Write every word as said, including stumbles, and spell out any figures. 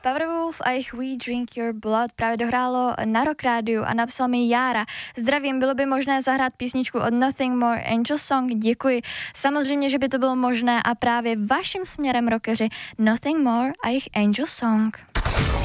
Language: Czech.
Powerwolf a jejich We Drink Your Blood právě dohrálo na Rock Rádiu a napsal mi Jára. Zdravím, bylo by možné zahrát písničku od Nothing More, Angel Song, děkuji. Samozřejmě, že by to bylo možné a právě vaším směrem, rockeři, Nothing More a jejich Angel Song.